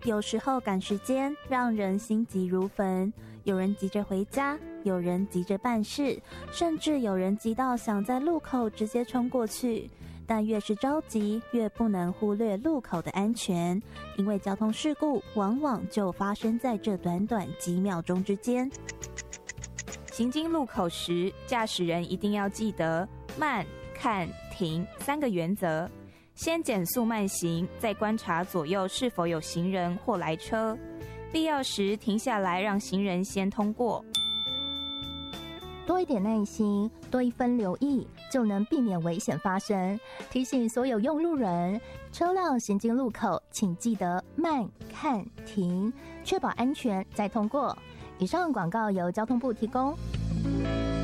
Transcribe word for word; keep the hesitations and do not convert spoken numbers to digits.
有时候赶时间让人心急如焚，有人急着回家，有人急着办事，甚至有人急到想在路口直接冲过去。但越是着急，越不能忽略路口的安全，因为交通事故往往就发生在这短短几秒钟之间。 行经路口时，驾驶人一定要记得慢、看、停三个原则，先减速慢行，再观察左右是否有行人或来车，必要时停下来让行人先通过。 多一点耐心，多一分留意，就能避免危险发生。提醒所有用路人，车辆行经路口，请记得慢、看、停，确保安全再通过。以上广告由交通部提供。